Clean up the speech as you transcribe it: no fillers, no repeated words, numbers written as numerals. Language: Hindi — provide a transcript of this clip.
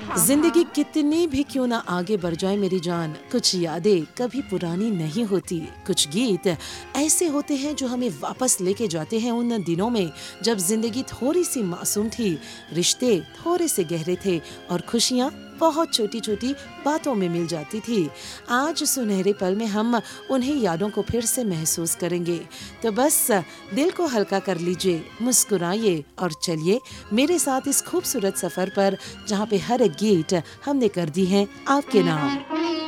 जिंदगी कितनी भी क्यों ना आगे बढ़ जाए मेरी जान, कुछ यादें कभी पुरानी नहीं होती। कुछ गीत ऐसे होते हैं जो हमें वापस लेके जाते हैं उन दिनों में जब जिंदगी थोड़ी सी मासूम थी, रिश्ते थोड़े से गहरे थे और खुशियाँ बहुत छोटी छोटी बातों में मिल जाती थी। आज सुनहरे पल में हम उन्हीं यादों को फिर से महसूस करेंगे। तो बस दिल को हल्का कर लीजिए, मुस्कुराइए और चलिए मेरे साथ इस खूबसूरत सफर पर, जहाँ पे हर एक गीत हमने कर दी है आपके नाम।